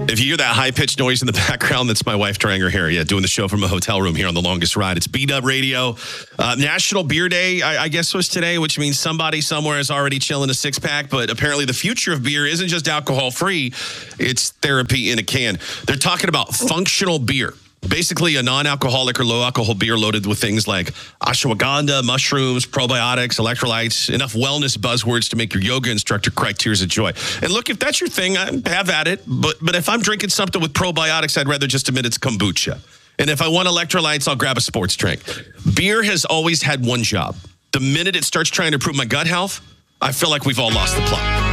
If you hear that high-pitched noise in the background, that's my wife drying her hair. Yeah, doing the show from a hotel room here on The Longest Ride. It's B-Dub Radio. National Beer Day, I guess, was today, which means somebody somewhere is already chilling a six-pack. But apparently the future of beer isn't just alcohol-free. It's therapy in a can. They're talking about functional beer. Basically, a non-alcoholic or low-alcohol beer loaded with things like ashwagandha, mushrooms, probiotics, electrolytes, enough wellness buzzwords to make your yoga instructor cry tears of joy. And look, if that's your thing, have at it. But if I'm drinking something with probiotics, I'd rather just admit it's kombucha. And if I want electrolytes, I'll grab a sports drink. Beer has always had one job. The minute it starts trying to improve my gut health, I feel like we've all lost the plot.